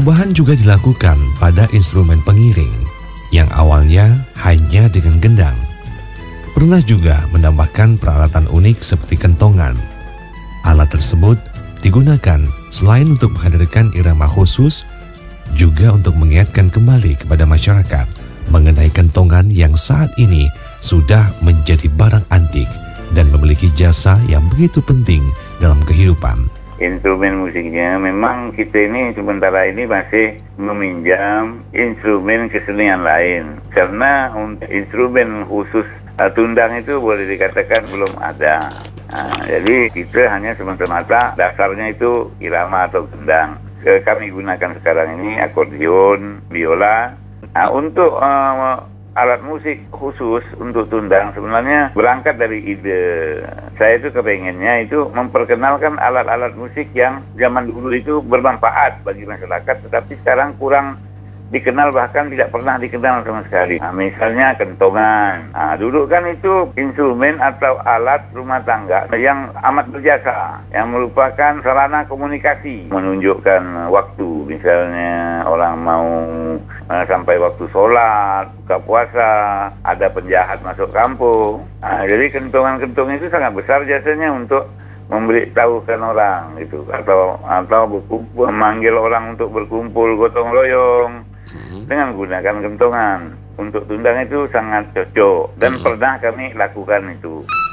Perubahan juga dilakukan pada instrumen pengiring yang awalnya hanya dengan gendang. Pernah juga menambahkan peralatan unik seperti kentongan. Alat tersebut digunakan selain untuk menghadirkan irama khusus, juga untuk mengingatkan kembali kepada masyarakat mengenai kentongan yang saat ini sudah menjadi barang antik dan memiliki jasa yang begitu penting dalam kehidupan. Instrumen musiknya memang kita ini sementara ini masih meminjam instrumen kesenian lain karena untuk instrumen khusus tundang itu boleh dikatakan belum ada. Jadi kita hanya semata-mata dasarnya itu irama atau gendang. Kami gunakan sekarang ini akordeon, biola. Untuk alat musik khusus untuk tundang sebenarnya berangkat dari ide. Saya itu kepengennya itu memperkenalkan alat-alat musik yang zaman dulu itu bermanfaat bagi masyarakat, tetapi sekarang kurang dikenal, bahkan tidak pernah dikenal sama sekali. Misalnya kentongan. Dulu kan itu instrumen atau alat rumah tangga yang amat berjasa, yang merupakan sarana komunikasi, menunjukkan waktu. Misalnya orang mau sampai waktu sholat, buka puasa, ada penjahat masuk kampung. Jadi kentongan-kentongan itu sangat besar jasanya untuk memberitahukan orang gitu, atau berkumpul, memanggil orang untuk berkumpul gotong royong dengan gunakan kentongan. Untuk tundang itu sangat cocok dan pernah kami lakukan itu.